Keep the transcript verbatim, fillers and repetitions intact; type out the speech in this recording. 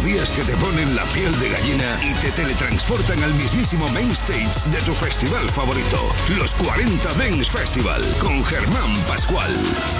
melodías que te ponen la piel de gallina y te teletransportan al mismísimo main stage de tu festival favorito, los cuarenta Dance Festival, con Germán Pascual.